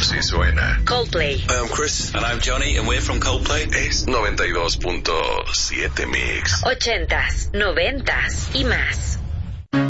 Si suena. Coldplay. I'm Chris. And I'm Johnny, and we're from Coldplay. Es 92.7 Mix. 80s, 90s y más.